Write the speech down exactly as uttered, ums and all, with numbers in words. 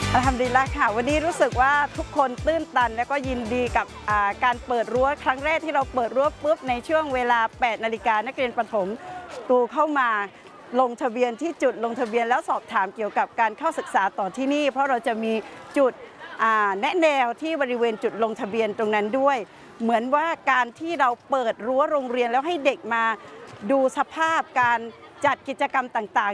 อัลฮัมดุลิลละห์ค่ะวันนี้รู้สึกว่าทุกคนตื้นตันและก็ยินดีกับการเปิดรั้วครั้งแรกที่เราเปิดรั้วปุ๊บในช่วงเวลาแปดนาฬิกานักเรียนประถมตูเข้ามาลงทะเบียนที่จุดลงทะเบียนแล้วสอบถามเกี่ยวกับการเข้าศึกษาต่อที่นี่เพราะเราจะมีจุดแนะแนวที่บริเวณจุดลงทะเบียนตรงนั้นด้วยเหมือนว่าการที่เราเปิดรั้วโรงเรียนแล้วให้เด็กมาดูสภาพการจัดกิจกรรมต่าง